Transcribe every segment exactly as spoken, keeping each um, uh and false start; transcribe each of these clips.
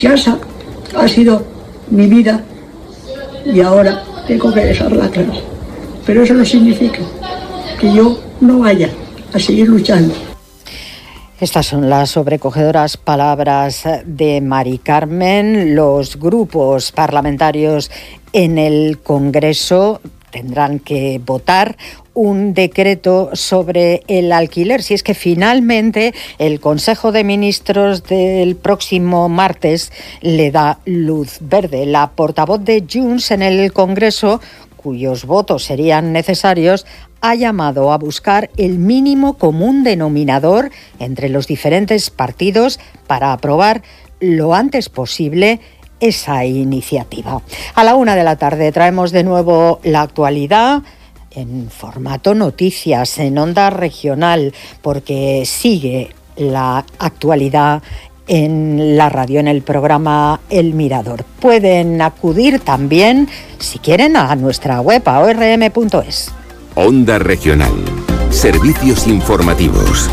Casa ha sido mi vida y ahora tengo que dejarla clara. Pero eso no significa que yo no vaya a seguir luchando. Estas son las sobrecogedoras palabras de Mari Carmen. Los grupos parlamentarios en el Congreso tendrán que votar un decreto sobre el alquiler, si es que finalmente el Consejo de Ministros del próximo martes le da luz verde. La portavoz de Junts en el Congreso, cuyos votos serían necesarios, ha llamado a buscar el mínimo común denominador entre los diferentes partidos para aprobar lo antes posible esa iniciativa. A la una de la tarde traemos de nuevo la actualidad en formato noticias, en Onda Regional, porque sigue la actualidad en la radio, en el programa El Mirador. Pueden acudir también, si quieren, a nuestra web, a o erre eme punto es. Onda Regional. Servicios informativos.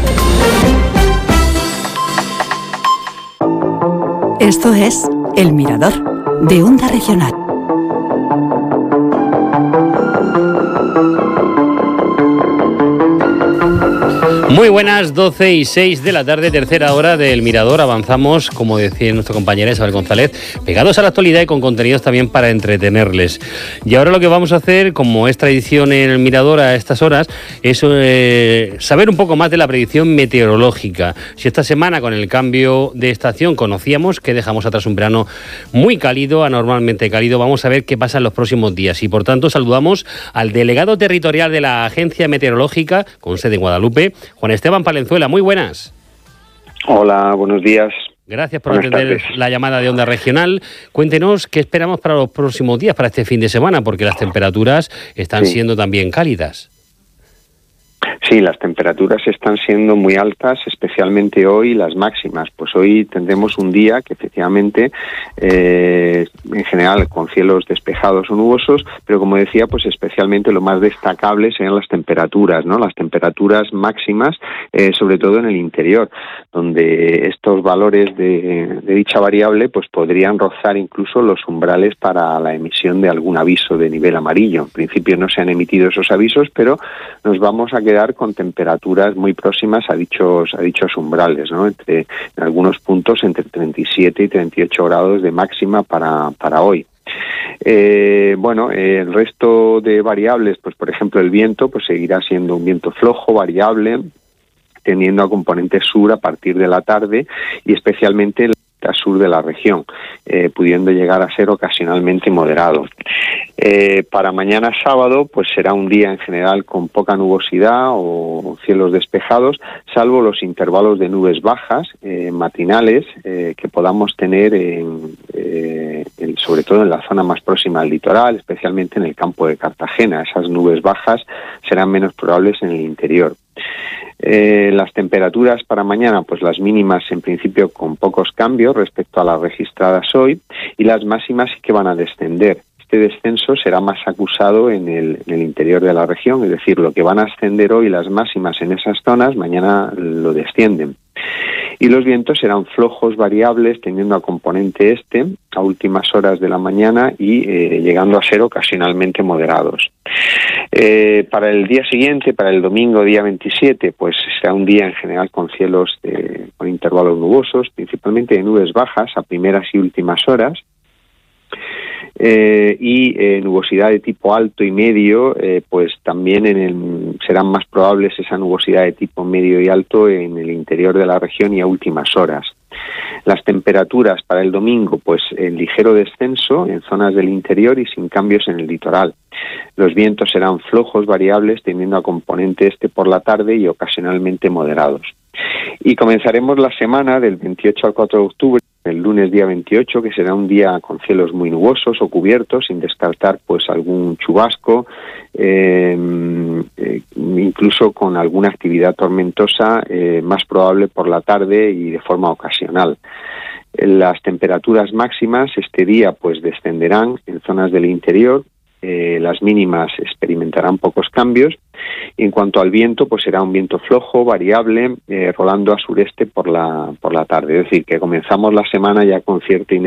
Esto es El Mirador, de Onda Regional. Muy buenas, doce y seis de la tarde, tercera hora del Mirador. Avanzamos, como decía nuestra compañera Isabel González, pegados a la actualidad y con contenidos también para entretenerles. Y ahora lo que vamos a hacer, como es tradición en el Mirador a estas horas, es eh, saber un poco más de la predicción meteorológica. Si esta semana, con el cambio de estación, conocíamos que dejamos atrás un verano muy cálido, anormalmente cálido, vamos a ver qué pasa en los próximos días. Y por tanto saludamos al delegado territorial de la Agencia Meteorológica, con sede en Guadalupe, Juan Esteban Palenzuela. Muy buenas. Hola, buenos días. Gracias por Buenas atender tardes. la llamada de Onda Regional. Cuéntenos qué esperamos para los próximos días, para este fin de semana, porque las temperaturas están Sí. siendo también cálidas. Sí, las temperaturas están siendo muy altas, especialmente hoy las máximas. Pues hoy tendremos un día que efectivamente, eh, en general, con cielos despejados o nubosos, pero como decía, pues especialmente lo más destacable serían las temperaturas, ¿no? Las temperaturas máximas, eh, sobre todo en el interior, donde estos valores de, de dicha variable pues podrían rozar incluso los umbrales para la emisión de algún aviso de nivel amarillo. En principio no se han emitido esos avisos, pero nos vamos a quedar con temperaturas muy próximas a dichos a dichos umbrales, ¿no? Entre, en algunos puntos entre treinta y siete y treinta y ocho grados de máxima para, para hoy. Eh, bueno, eh, el resto de variables, pues por ejemplo el viento, pues seguirá siendo un viento flojo, variable, tendiendo a componente sur a partir de la tarde y especialmente en la sur de la región, eh, pudiendo llegar a ser ocasionalmente moderado. Eh, para mañana sábado, pues será un día en general con poca nubosidad o cielos despejados, salvo los intervalos de nubes bajas eh, matinales eh, que podamos tener en, eh, en, sobre todo en la zona más próxima al litoral, especialmente en el campo de Cartagena. Esas nubes bajas serán menos probables en el interior. Eh, las temperaturas para mañana, pues las mínimas en principio con pocos cambios respecto a las registradas hoy, y las máximas sí que van a descender. Este descenso será más acusado en el, en el interior de la región, es decir, lo que van a ascender hoy las máximas en esas zonas, mañana lo descienden. Y los vientos serán flojos, variables, tendiendo a componente este a últimas horas de la mañana y eh, llegando a ser ocasionalmente moderados. Eh, para el día siguiente, para el domingo día veintisiete, pues será un día en general con cielos de, con intervalos nubosos, principalmente de nubes bajas a primeras y últimas horas. Eh, y eh, nubosidad de tipo alto y medio, eh, pues también en el, serán más probables esa nubosidad de tipo medio y alto en el interior de la región y a últimas horas. Las temperaturas para el domingo, pues en ligero descenso en zonas del interior y sin cambios en el litoral. Los vientos serán flojos, variables, tendiendo a componente este por la tarde y ocasionalmente moderados. Y comenzaremos la semana del veintiocho al cuatro de octubre, el lunes día veintiocho, que será un día con cielos muy nubosos o cubiertos, sin descartar pues algún chubasco, eh, eh, incluso con alguna actividad tormentosa eh, más probable por la tarde y de forma ocasional. Las temperaturas máximas este día pues descenderán en zonas del interior eh, las mínimas experimentarán pocos cambios. Y en cuanto al viento, pues será un viento flojo, variable, eh, rolando a sureste por la, por la tarde. Es decir, que comenzamos la semana ya con cierta